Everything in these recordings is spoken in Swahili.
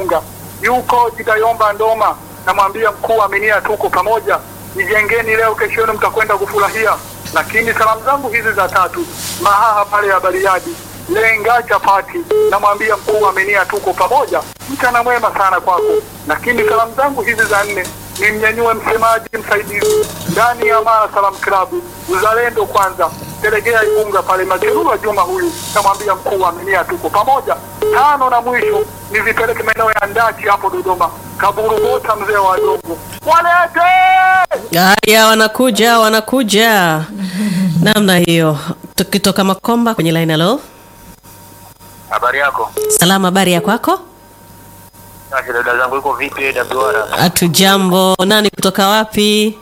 Igunga. Yuko Jitayomba Ndoma, namwambia mkuu aminia tuko pamoja. Nijengeni leo kesho yenu mtakwenda kufurahia. Lakini salamu zangu hizi za tatu, Mahaha pale ya Bariadi, Lenga Chapati, namwambia mkuu aminia tuko pamoja. Mchana mwema sana kwako. Lakini salamu zangu hizi za nne, nimnyanyue msemaji msaidizi ndani ya Mara Salam Club, uzalendo kwanza, Delegea Igunga pale Majerua Juma huyu, namwambia mkuu aminia tuko pamoja. Tano na mwisho, nizipeleke maeneo ya Ndachi hapo Dodoma, Kaburu Bota mzee wa Dogo. Walete! Haya, wanakuja. Namna hiyo. Tukitoka Makomba kwenye line. Hello. Habari yako? Salama, habari ya kwako? Sasa dada zangu iko vipi Dabwara? Hatujambo. Nani kutoka wapi?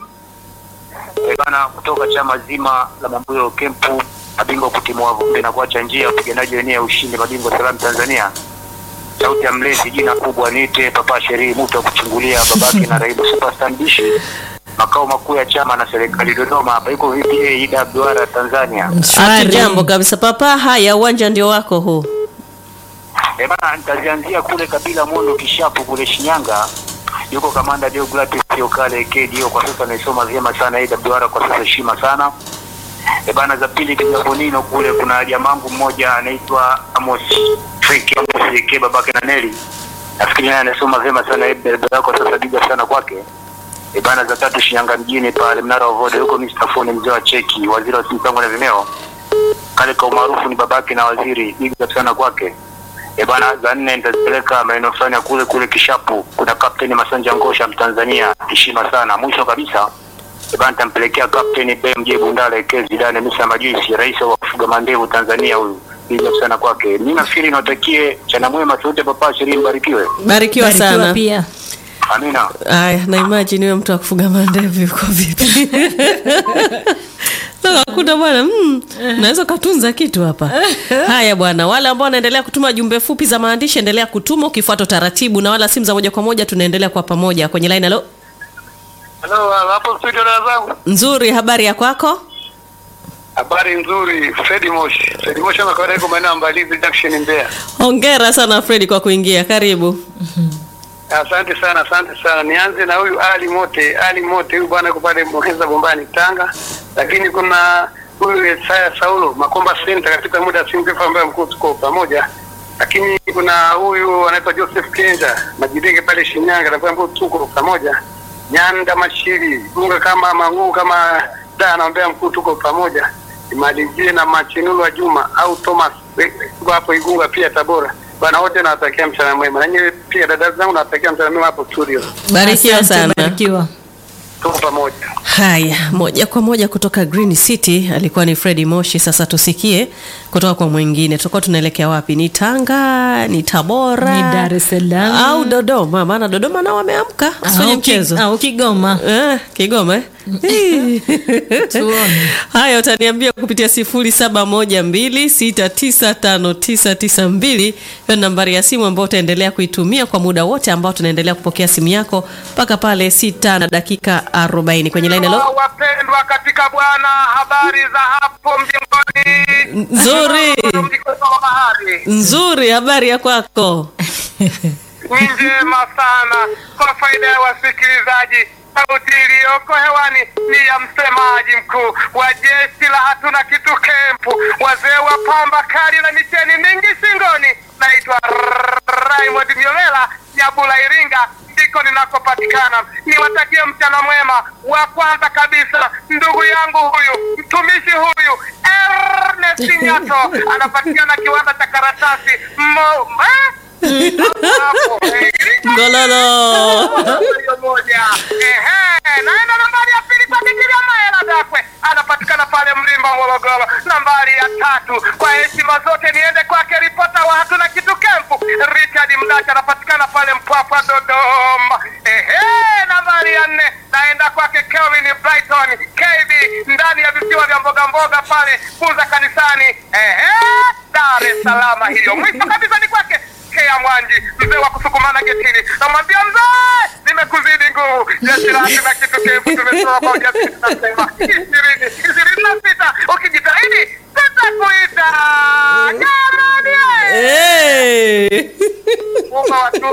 Bana kutoka chama zima la Mambuyo Kempu, mabingwa kutimua vumbi na kuacha njia wapiganaji wenyewe ushindi, mabingwa Salam Tanzania. Sauti ya mlezi, jina kubwa nite Papa Sheri, mtu wa kuchungulia babake na Raibu Superstar Bishi. Makao makuu ya chama na serikali Dodoma. Hapa iko vipi Dabwara Tanzania? Hatujambo kabisa Papa. Haya, uwanja ndio wako huu. Bana nitaanzia kule Kabila Mondo Kishapu kule Shinyanga. Yuko kamanda Deogratius Yokale KDO, kwa sasa anasoma vyema sana AWR, kwa sasa heshima sana. Bana za pili Kijabonino kule kuna jamangu mmoja anaitwa Amos Fake Amos Yeke, babake na Neli. Nafikiri yeye anasoma vyema sana AWR, kwa sasa diga sana kwake. Bana za tatu Shinyanga mjini pale Mnara wa Voda, yuko Mr. Phone mzee wa cheki, waziri wa mipango na vimeo. Kale kwa maarufu ni babake na waziri, diga sana kwake. Bana za nne nitazipeleka maeneo fulani kule Kishapu, kuna Kapteni Masanja Ngosha Mtanzania, heshima sana. Mwisho kabisa bana nitampelekea Kapteni BMJ Bundale Kezi Dane Musa Majusi, rais wa kufuga mandevu Tanzania, huyu hija sana kwake. Mimi nafikiri niwatakie chana mwema sote. Papa Sheri, mbarikiwe. Barikiwa sana pia. Amina. Aya, na imagine wewe mtu wa kufuga mandevu uko vipi? Sasa kuna bwana, naweza kutunza kitu hapa. Haya bwana, wale ambao wanaendelea kutuma jumbe fupi za maandishi, endelea kutuma ukifuata taratibu, na wala simu za moja kwa moja tunaendelea kwa pamoja kwenye line. Hello. Hello, hapo studio dada zangu. Nzuri, habari ya kwako? Habari nzuri, Fred Moshi. Fred Moshi anakwenda kwa maana Mbalizi Junction Mbeya. Hongera sana Fred kwa kuingia, karibu. Asante sana. Nianze na huyu Ali Mote huyu bwana yuko pale Muheza Bombani Tanga. Lakini kuna huyu Isaya Saulo Makomba Center katika muda si mrefu ambaye mkuu tuko pamoja. Lakini kuna huyu anaitwa Joseph Kenja Majidege pale Shinyanga na ambaye tuko pamoja. Nyanda Mashiri Munga kama Mangu kama anaambia mkuu tuko pamoja. Imalizie na Machinulu wa Juma au Thomas hapo Igunga pia Tabora. Bana wote nawatakia mchana mwema. Na nyinyi pia dada zangu nawatakia mchana mwema hapo studio. Barikiwa sana. Barikiwa. Tuko pamoja. Haya, moja kwa moja kutoka Green City alikuwa ni Fred Moshi. Sasa tusikie kutoka kwa mwingine. Tutakuwa tunaelekea wapi? Ni Tanga, ni Tabora, ni Dar es Salaam au Dodoma? Maana Dodoma nao wameamka usifanye mchezo. Au Kigoma. Kigoma. Tuone. Haya, utaniambia kupitia 0712695992. Hiyo nambari ya simu ambayo utaendelea kuitumia kwa muda wote ambao tunaendelea kupokea simu yako mpaka pale 6 na dakika 40 kwenye line. Hello. Wapendwa katika Bwana, habari za hapo mjingoni? Nzuri, habari ya kwako? Njema sana. Kwa faida ya wasikilizaji, sauti iliyoko hewani ni ya msemaji mkuu wa jeshi la hatuna kitu kempu, wazee wa pamba kali na micheni mingi shingoni. Naitwa Raymond Miolela, Nyabula Iringa, ndiko ninakopatikana. Niwatakie mchana mwema. Wa kwanza kabisa ndugu yangu huyu, mtumishi huyu Ernest Nyato, anapatikana kiwanda cha karatasi Gololo. Naenda nambari ya pili kwa Bikira Maela Dakwe, anapatikana pale Mlimba Morogoro. Nambari ya tatu kwa heshima zote niende kwake ripota wa hatuna kitu kempu Richard Mdacha, anapatikana pale Mpwapwa Dodoma. Nambari ya nne naenda kwake Kelvin Brighton KB ndani ya visiwa vya mboga mboga pale Kuza kanisani Dar es Salaam. Hiyo mwisho kabisa ni kwake Kea Mwanji, mzee wa kusukumana getini. Namwambia mzee, nimekuzidi nguvu. Jeshi la hatuna kitu kempu tumesoma kwa ujasiri, tunasema 26 ukijitahidi tutakuita. Jamani.